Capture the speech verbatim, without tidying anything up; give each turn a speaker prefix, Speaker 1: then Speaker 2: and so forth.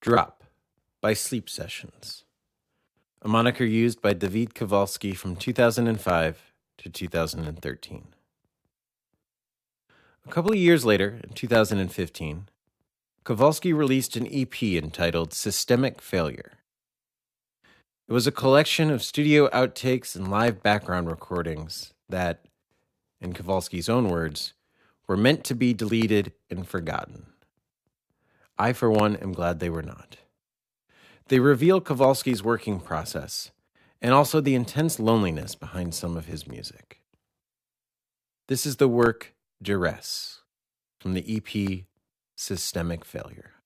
Speaker 1: Drop by Sleep Sessions, a moniker used by David Kowalski from two thousand five to two thousand thirteen. A couple of years later, in two thousand fifteen, Kowalski released an E P entitled Systemic Failure. It was a collection of studio outtakes and live background recordings that, in Kowalski's own words, were meant to be deleted and forgotten. I, for one, am glad they were not. They reveal Kowalski's working process and also the intense loneliness behind some of his music. This is the work Duress from the E P Systemic Failure.